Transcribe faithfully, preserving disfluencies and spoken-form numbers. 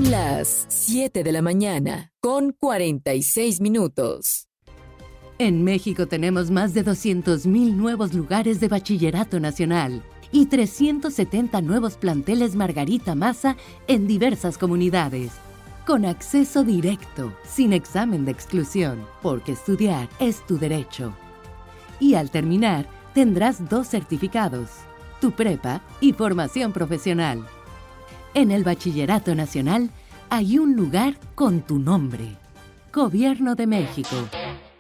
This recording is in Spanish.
Las siete de la mañana, con cuarenta y seis minutos. En México tenemos más de doscientos mil nuevos lugares de bachillerato nacional y trescientos setenta nuevos planteles Margarita Maza en diversas comunidades. Con acceso directo, sin examen de exclusión, porque estudiar es tu derecho. Y al terminar, tendrás dos certificados, tu prepa y formación profesional. En el Bachillerato Nacional hay un lugar con tu nombre. Gobierno de México.